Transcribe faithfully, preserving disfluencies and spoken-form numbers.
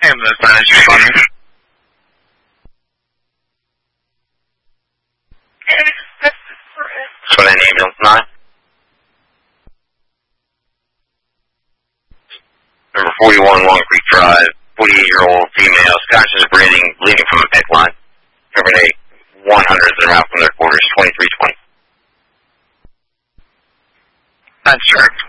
ambulance line is responding. So an ambulance line. Number forty-one, Long Creek Drive, forty-eight-year-old female, conscious of breathing, bleeding from a pec line. Terminate one hundred that are out from their quarters, twenty-three twenty. That's sure.